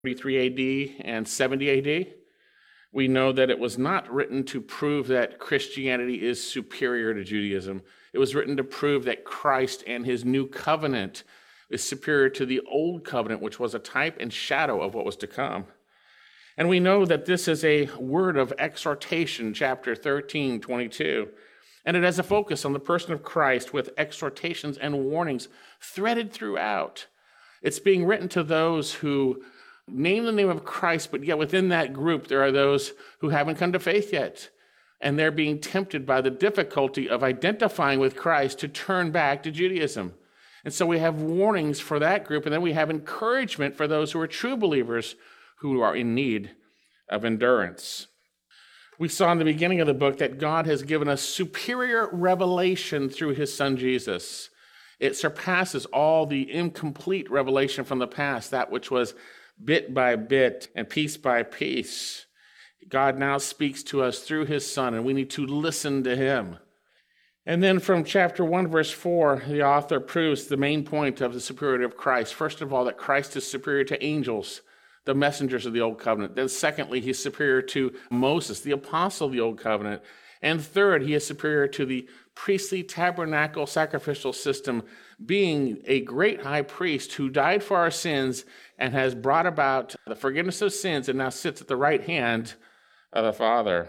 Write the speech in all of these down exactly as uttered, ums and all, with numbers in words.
thirty-three A D and seventy A D, we know that it was not written to prove that Christianity is superior to Judaism. It was written to prove that Christ and his new covenant is superior to the old covenant, which was a type and shadow of what was to come. And we know that this is a word of exhortation, chapter thirteen, twenty-two. And it has a focus on the person of Christ with exhortations and warnings threaded throughout. It's being written to those who name the name of Christ, but yet within that group, there are those who haven't come to faith yet. And they're being tempted by the difficulty of identifying with Christ to turn back to Judaism. And so we have warnings for that group, and then we have encouragement for those who are true believers who are in need of endurance. We saw in the beginning of the book that God has given us superior revelation through his son Jesus. It surpasses all the incomplete revelation from the past, that which was bit by bit and piece by piece. God now speaks to us through his son, and we need to listen to him. And then from chapter one, verse four, the author proves the main point of the superiority of Christ. First of all, that Christ is superior to angels, the messengers of the old covenant. Then secondly, he's superior to Moses, the apostle of the old covenant. And third, he is superior to the priestly tabernacle sacrificial system, being a great high priest who died for our sins and has brought about the forgiveness of sins and now sits at the right hand of the Father.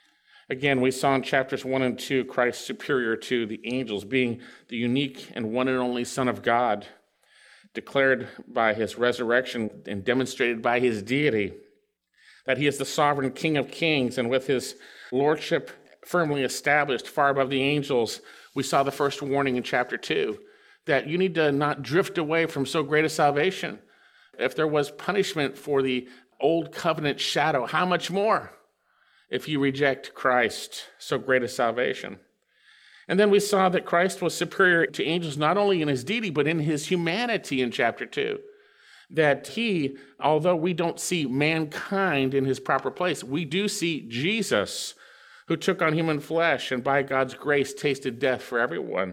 Again, we saw in chapters one and two, Christ superior to the angels, being the unique and one and only Son of God, declared by his resurrection and demonstrated by his deity, that he is the sovereign King of kings, and with his lordship firmly established far above the angels, we saw the first warning in chapter two, that you need to not drift away from so great a salvation. If there was punishment for the old covenant shadow, how much more if you reject Christ, so great a salvation? And then we saw that Christ was superior to angels not only in his deity, but in his humanity in chapter two. That he, although we don't see mankind in his proper place, we do see Jesus, who took on human flesh and by God's grace tasted death for everyone.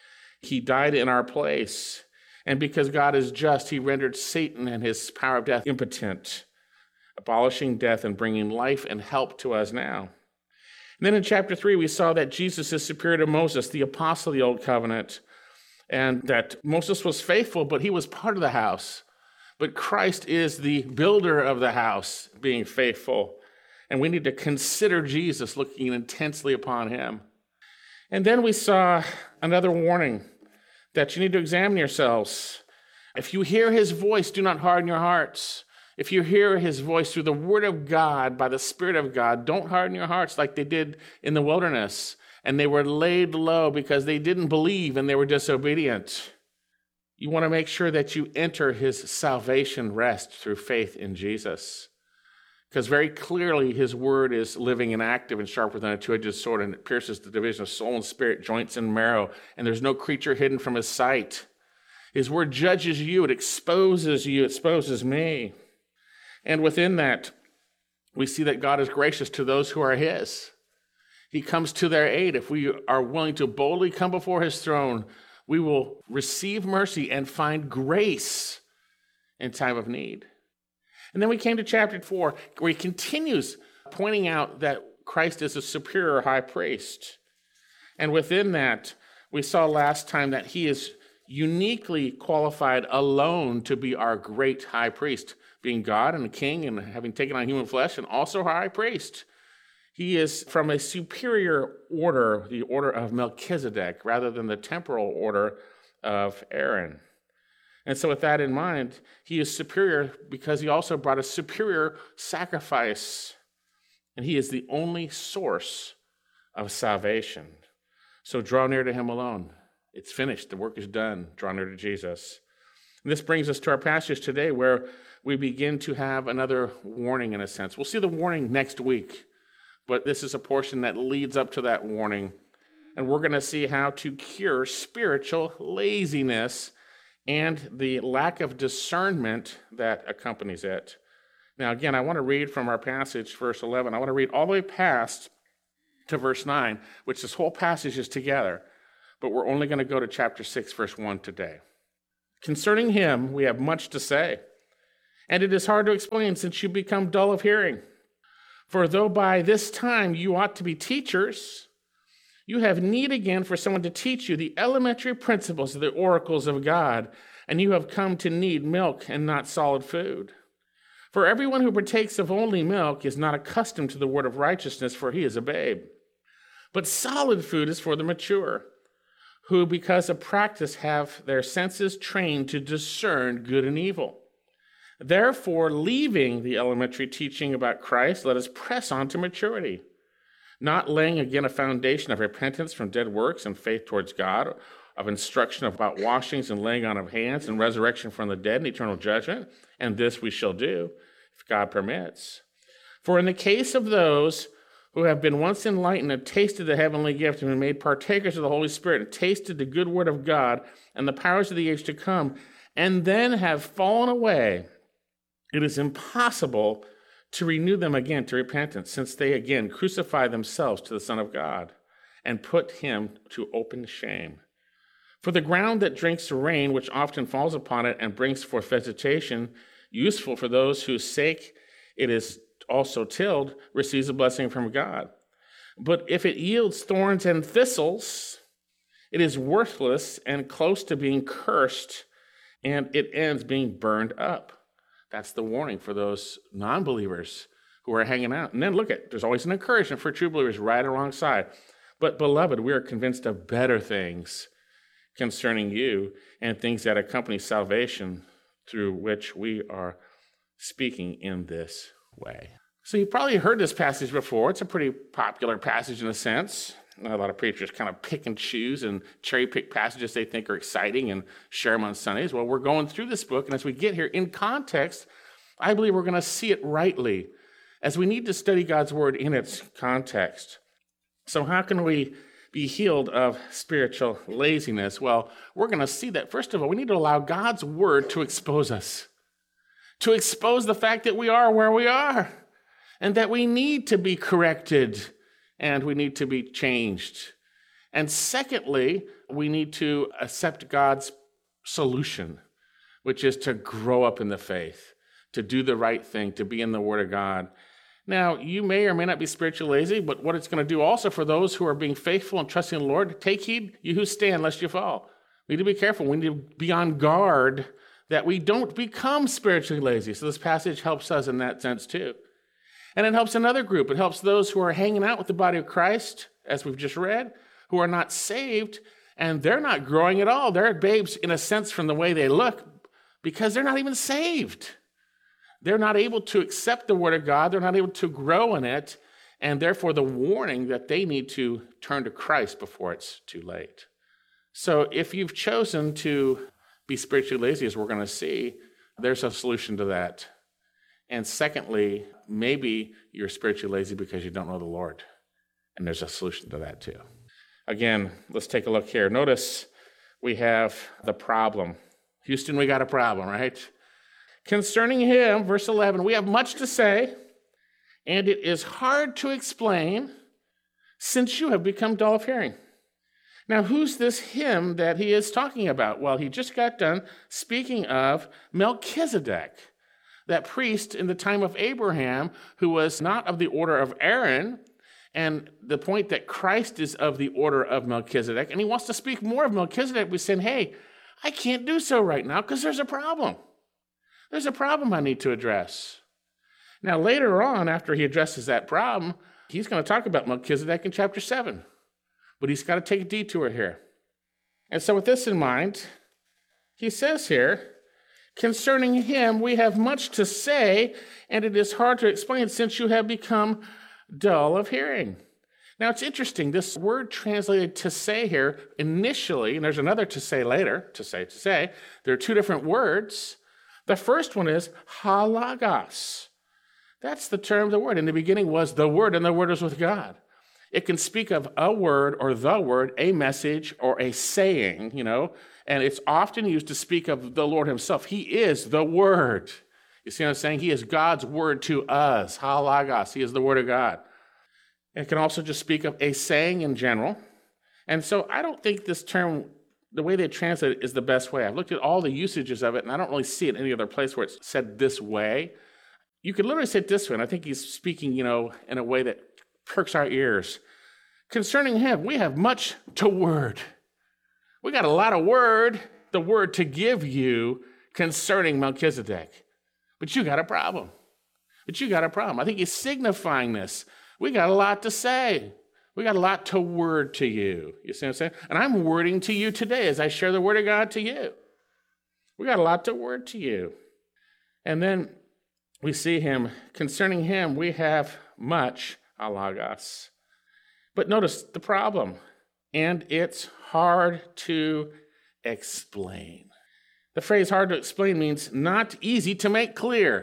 He died in our place. And because God is just, he rendered Satan and his power of death impotent, abolishing death and bringing life and help to us now. And then in chapter three, we saw that Jesus is superior to Moses, the apostle of the old covenant, and that Moses was faithful, but he was part of the house. But Christ is the builder of the house, being faithful. And we need to consider Jesus, looking intensely upon him. And then we saw another warning that you need to examine yourselves. If you hear his voice, do not harden your hearts. If you hear his voice through the word of God, by the Spirit of God, don't harden your hearts like they did in the wilderness. And they were laid low because they didn't believe and they were disobedient. You want to make sure that you enter his salvation rest through faith in Jesus. Because very clearly his word is living and active and sharper than a two-edged sword, and it pierces the division of soul and spirit, joints and marrow, and there's no creature hidden from his sight. His word judges you, it exposes you, it exposes me. And within that, we see that God is gracious to those who are his. He comes to their aid. If we are willing to boldly come before his throne, we will receive mercy and find grace in time of need. And then we came to chapter four, where he continues pointing out that Christ is a superior high priest. And within that, we saw last time that he is uniquely qualified alone to be our great high priest, being God and a king and having taken on human flesh, and also high priest. He is from a superior order, the order of Melchizedek, rather than the temporal order of Aaron. And so with that in mind, he is superior because he also brought a superior sacrifice. And he is the only source of salvation. So draw near to him alone. It's finished. The work is done. Draw near to Jesus. And this brings us to our passage today, where we begin to have another warning in a sense. We'll see the warning next week, but this is a portion that leads up to that warning. And we're going to see how to cure spiritual laziness and the lack of discernment that accompanies it. Now, again, I want to read from our passage, verse eleven. I want to read all the way past to verse nine, which this whole passage is together, but we're only going to go to chapter six, verse one today. Concerning him, we have much to say, and it is hard to explain since you become dull of hearing. For though by this time you ought to be teachers, you have need again for someone to teach you the elementary principles of the oracles of God, and you have come to need milk and not solid food. For everyone who partakes of only milk is not accustomed to the word of righteousness, for he is a babe. But solid food is for the mature, who because of practice have their senses trained to discern good and evil. Therefore, leaving the elementary teaching about Christ, let us press on to maturity, not laying again a foundation of repentance from dead works and faith towards God, of instruction about washings and laying on of hands and resurrection from the dead and eternal judgment, and this we shall do, if God permits. For in the case of those who have been once enlightened and tasted the heavenly gift and been made partakers of the Holy Spirit and tasted the good word of God and the powers of the age to come, and then have fallen away, it is impossible to renew them again to repentance, since they again crucify themselves to the Son of God and put him to open shame. For the ground that drinks the rain, which often falls upon it and brings forth vegetation, useful for those whose sake it is also tilled, receives a blessing from God. But if it yields thorns and thistles, it is worthless and close to being cursed, and it ends being burned up. That's the warning for those non-believers who are hanging out. And then look at, there's always an encouragement for true believers right alongside. But beloved, we are convinced of better things concerning you and things that accompany salvation, through which we are speaking in this way. So you've probably heard this passage before. It's a pretty popular passage in a sense. A lot of preachers kind of pick and choose and cherry pick passages they think are exciting and share them on Sundays. Well, we're going through this book, and as we get here in context, I believe we're going to see it rightly, as we need to study God's word in its context. So how can we be healed of spiritual laziness? Well, we're going to see that, first of all, we need to allow God's word to expose us, to expose the fact that we are where we are, and that we need to be corrected, and we need to be changed. And secondly, we need to accept God's solution, which is to grow up in the faith, to do the right thing, to be in the Word of God. Now, you may or may not be spiritually lazy, but what it's going to do also for those who are being faithful and trusting in the Lord, take heed, you who stand, lest you fall. We need to be careful. We need to be on guard that we don't become spiritually lazy. So this passage helps us in that sense too. And it helps another group. It helps those who are hanging out with the body of Christ, as we've just read, who are not saved, and they're not growing at all. They're babes in a sense from the way they look, because they're not even saved. They're not able to accept the word of God. They're not able to grow in it, and therefore the warning that they need to turn to Christ before it's too late. So if you've chosen to be spiritually lazy, as we're going to see, there's a solution to that. And secondly, maybe you're spiritually lazy because you don't know the Lord, and there's a solution to that too. Again, let's take a look here. Notice we have the problem. Houston, we got a problem, right? Concerning him, verse eleven, we have much to say, and it is hard to explain, since you have become dull of hearing. Now, who's this him that he is talking about? Well, he just got done speaking of Melchizedek, that priest in the time of Abraham, who was not of the order of Aaron, and the point that Christ is of the order of Melchizedek, and he wants to speak more of Melchizedek. We're saying, hey, I can't do so right now because there's a problem. There's a problem I need to address. Now, later on, after he addresses that problem, he's going to talk about Melchizedek in chapter seven, but he's got to take a detour here. And so with this in mind, he says here, concerning him, we have much to say, and it is hard to explain since you have become dull of hearing. Now, it's interesting. This word translated to say here initially, and there's another to say later, to say, to say. There are two different words. The first one is halagos. That's the term of the word. In the beginning was the word, and the word was with God. It can speak of a word or the word, a message or a saying, you know, and it's often used to speak of the Lord himself. He is the word. You see what I'm saying? He is God's word to us. Halagos. He is the word of God. It can also just speak of a saying in general. And so I don't think this term the way they translate it is the best way. I've looked at all the usages of it, and I don't really see it any other place where it's said this way. You could literally say it this way, and I think he's speaking, you know, in a way that perks our ears. Concerning him, we have much to word. We got a lot of word, the word to give you concerning Melchizedek. But you got a problem. But you got a problem. I think he's signifying this. We got a lot to say. We got a lot to word to you. You see what I'm saying? And I'm wording to you today as I share the word of God to you. We got a lot to word to you. And then we see him, concerning him, we have much alagos. But notice the problem, and it's hard to explain. The phrase hard to explain means not easy to make clear.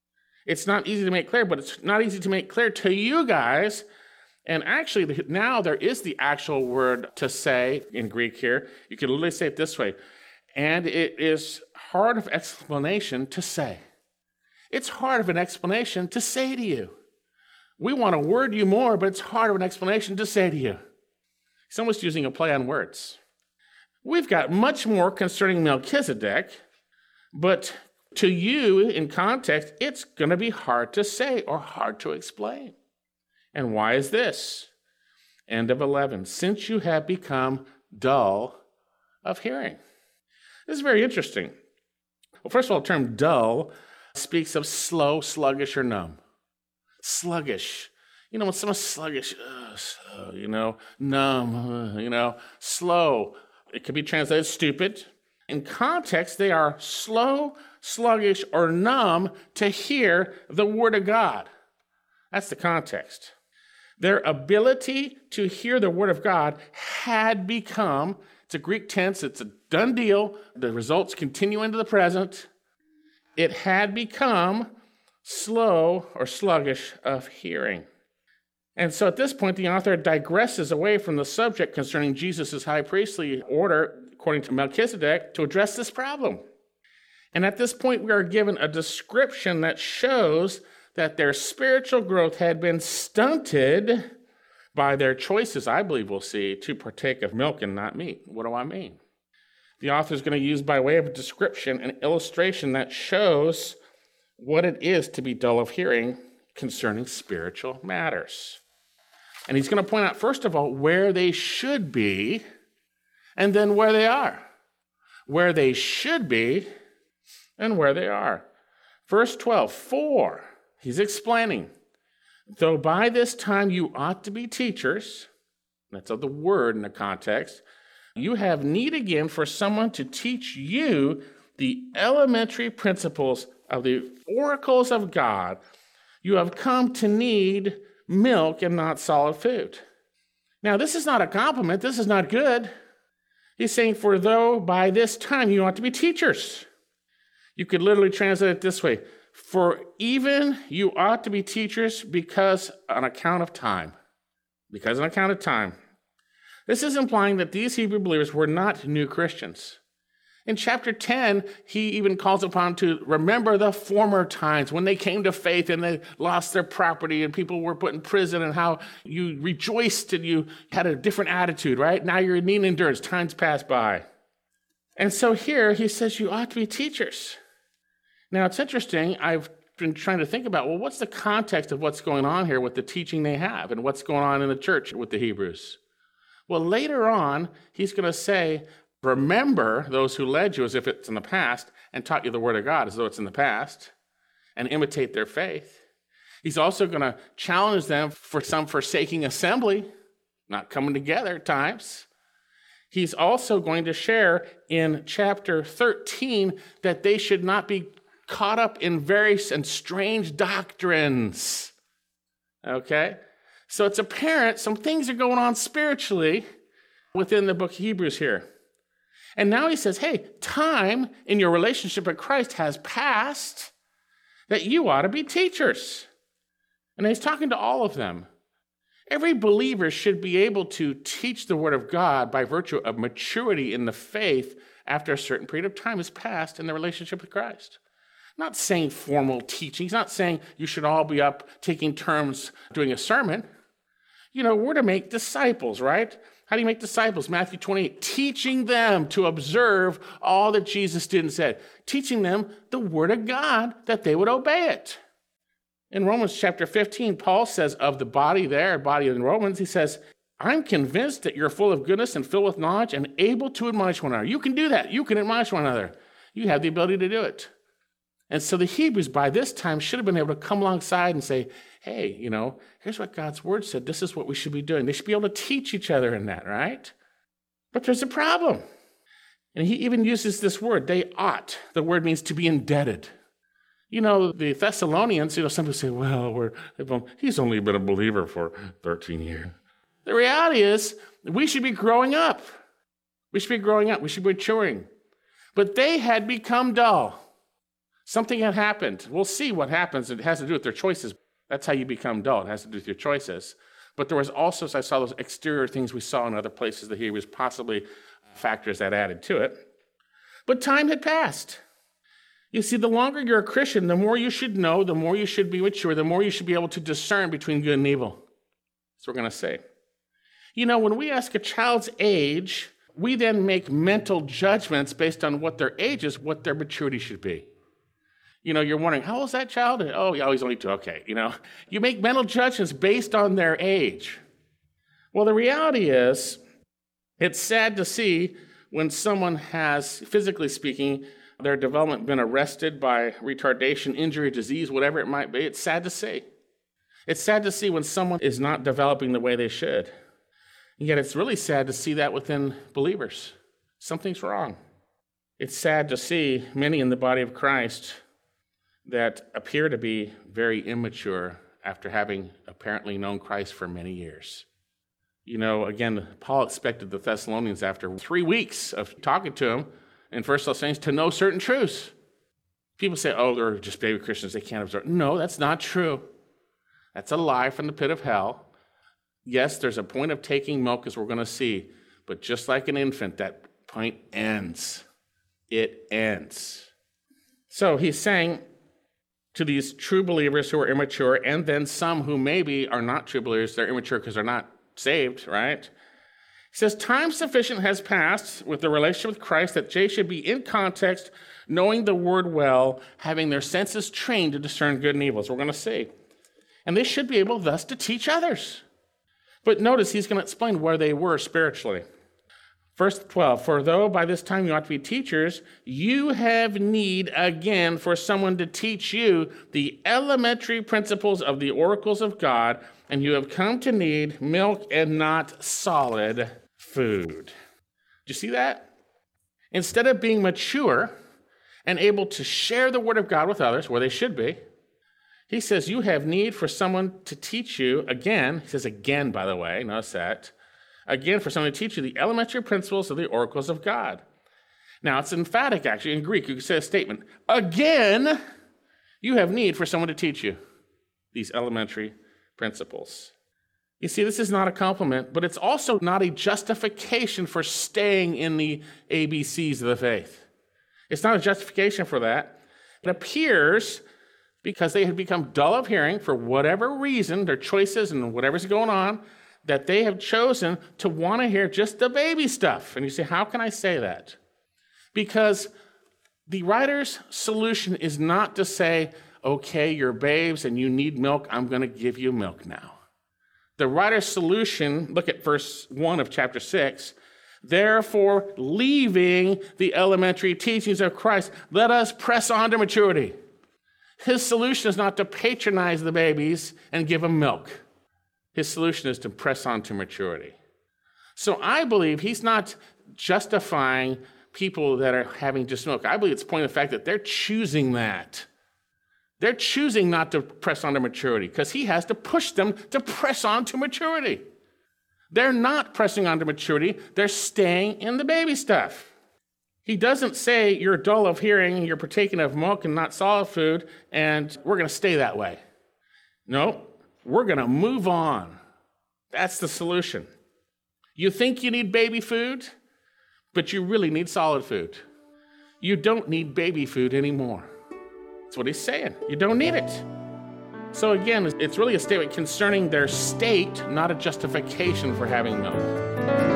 It's not easy to make clear, but it's not easy to make clear to you guys. And actually, now there is the actual word to say in Greek here. You can literally say it this way. And it is hard of explanation to say. It's hard of an explanation to say to you. We want to word you more, but it's hard of an explanation to say to you. He's almost using a play on words. We've got much more concerning Melchizedek, but to you, in context, it's going to be hard to say or hard to explain. And why is this? End of eleven. Since you have become dull of hearing. This is very interesting. Well, first of all, the term dull speaks of slow, sluggish, or numb. Sluggish. You know, when someone's sluggish, uh, slow, you know, numb, uh, you know, slow. It can be translated stupid. In context, they are slow, sluggish, or numb to hear the word of God. That's the context. Their ability to hear the word of God had become, it's a Greek tense, it's a done deal. The results continue into the present. It had become slow or sluggish of hearing. And so at this point, the author digresses away from the subject concerning Jesus' high priestly order, according to Melchizedek, to address this problem. And at this point, we are given a description that shows that their spiritual growth had been stunted by their choices, I believe we'll see, to partake of milk and not meat. What do I mean? The author is going to use, by way of a description, an illustration that shows what it is to be dull of hearing concerning spiritual matters. And he's going to point out, first of all, where they should be, and then where they are. Where they should be, and where they are. Verse twelve, for, he's explaining, though by this time you ought to be teachers, that's of the word in the context, you have need again for someone to teach you the elementary principles of the oracles of God. You have come to need milk and not solid food. Now, this is not a compliment. This is not good. He's saying, for though by this time you ought to be teachers. You could literally translate it this way. For even you ought to be teachers because on account of time. Because on account of time. This is implying that these Hebrew believers were not new Christians. In chapter ten, he even calls upon to remember the former times when they came to faith and they lost their property and people were put in prison and how you rejoiced and you had a different attitude, right? Now you're in need endurance. Times pass by. And so here he says you ought to be teachers. Now it's interesting. I've been trying to think about, well, what's the context of what's going on here with the teaching they have and what's going on in the church with the Hebrews? Well, later on, he's going to say, remember those who led you as if it's in the past and taught you the word of God as though it's in the past, and imitate their faith. He's also going to challenge them for some forsaking assembly, not coming together at times. He's also going to share in chapter thirteen that they should not be caught up in various and strange doctrines. Okay? So it's apparent some things are going on spiritually within the book of Hebrews here. And now he says, hey, time in your relationship with Christ has passed that you ought to be teachers. And he's talking to all of them. Every believer should be able to teach the word of God by virtue of maturity in the faith after a certain period of time has passed in the relationship with Christ. Not saying formal teaching. He's not saying you should all be up taking turns doing a sermon. You know, we're to make disciples, right? How do you make disciples? Matthew twenty-eight, teaching them to observe all that Jesus did and said, teaching them the word of God that they would obey it. In Romans chapter fifteen, Paul says of the body there, body in Romans, he says, I'm convinced that you're full of goodness and filled with knowledge and able to admonish one another. You can do that. You can admonish one another. You have the ability to do it. And so the Hebrews by this time should have been able to come alongside and say, hey, you know, here's what God's word said. This is what we should be doing. They should be able to teach each other in that, right? But there's a problem. And he even uses this word, they ought. The word means to be indebted. You know, the Thessalonians, you know, some people say, well, we're, he's only been a believer for thirteen years. The reality is we should be growing up. We should be growing up. We should be maturing. But they had become dull. Something had happened. We'll see what happens. It has to do with their choices. That's how you become dull. It has to do with your choices. But there was also, as I saw those exterior things we saw in other places that he was possibly factors that added to it. But time had passed. You see, the longer you're a Christian, the more you should know, the more you should be mature, the more you should be able to discern between good and evil. That's what we're going to say. You know, when we ask a child's age, we then make mental judgments based on what their age is, what their maturity should be. You know, you're wondering, how old is that child? Oh, yeah, he's only two. Okay, you know. You make mental judgments based on their age. Well, the reality is, it's sad to see when someone has, physically speaking, their development been arrested by retardation, injury, disease, whatever it might be. It's sad to see. It's sad to see when someone is not developing the way they should. And yet it's really sad to see that within believers. Something's wrong. It's sad to see many in the body of Christ that appear to be very immature after having apparently known Christ for many years. You know, again, Paul expected the Thessalonians after three weeks of talking to him in First Thessalonians to know certain truths. People say, oh, they're just baby Christians, they can't observe. No, that's not true. That's a lie from the pit of hell. Yes, there's a point of taking milk, as we're going to see, but just like an infant, that point ends. It ends. So he's saying to these true believers who are immature, and then some who maybe are not true believers, they're immature because they're not saved, right? He says, time sufficient has passed with the relationship with Christ that they should be in context, knowing the word well, having their senses trained to discern good and evil, as we're going to see. And they should be able thus to teach others. But notice he's going to explain where they were spiritually. Verse twelve, for though by this time you ought to be teachers, you have need again for someone to teach you the elementary principles of the oracles of God, and you have come to need milk and not solid food. Do you see that? Instead of being mature and able to share the word of God with others, where they should be, he says you have need for someone to teach you, again, he says again, by the way, notice that, again, for someone to teach you the elementary principles of the oracles of God. Now, it's emphatic, actually. In Greek, you could say a statement. Again, you have need for someone to teach you these elementary principles. You see, this is not a compliment, but it's also not a justification for staying in the A B Cs of the faith. It's not a justification for that. It appears because they had become dull of hearing for whatever reason, their choices and whatever's going on, that they have chosen to want to hear just the baby stuff. And you say, how can I say that? Because the writer's solution is not to say, okay, you're babes and you need milk, I'm going to give you milk now. The writer's solution, look at verse one of chapter six, therefore, leaving the elementary teachings of Christ, let us press on to maturity. His solution is not to patronize the babies and give them milk. His solution is to press on to maturity. So I believe he's not justifying people that are having just milk. I believe it's pointing to the fact that they're choosing that. They're choosing not to press on to maturity because he has to push them to press on to maturity. They're not pressing on to maturity. They're staying in the baby stuff. He doesn't say you're dull of hearing, you're partaking of milk and not solid food, and we're going to stay that way. No. We're going to move on. That's the solution. You think you need baby food, but you really need solid food. You don't need baby food anymore. That's what he's saying. You don't need it. So again, it's really a statement concerning their state, not a justification for having milk.